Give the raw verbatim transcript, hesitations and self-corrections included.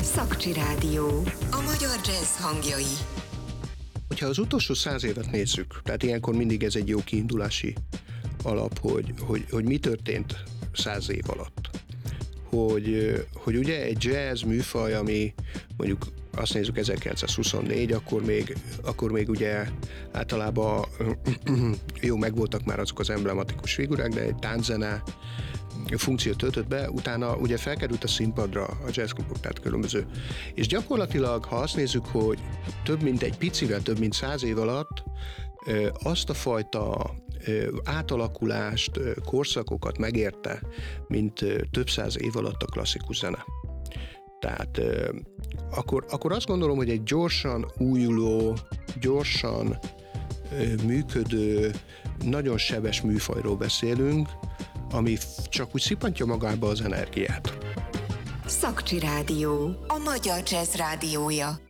Szakcsi Rádió. A magyar jazz hangjai. Hogyha az utolsó száz évet nézzük, tehát ilyenkor mindig ez egy jó kiindulási alap, hogy, hogy, hogy mi történt száz év alatt. Hogy, hogy ugye egy jazz műfaj, ami mondjuk azt nézzük ezerkilencszázhuszonnégy, akkor még, akkor még ugye általában jó, megvoltak már azok az emblematikus figurák, de egy tánczene funkciót töltött be, utána ugye felkerült a színpadra a jazzklubok, tehát különböző. És gyakorlatilag, ha azt nézzük, hogy több mint egy picivel, több mint száz év alatt azt a fajta átalakulást, korszakokat megérte, mint több száz év alatt a klasszikus zene. Tehát akkor, akkor azt gondolom, hogy egy gyorsan újuló, gyorsan működő, nagyon sebes műfajról beszélünk, ami csak úgy szippantja magába az energiát. Szakcsi Rádió. A magyar jazz rádiója.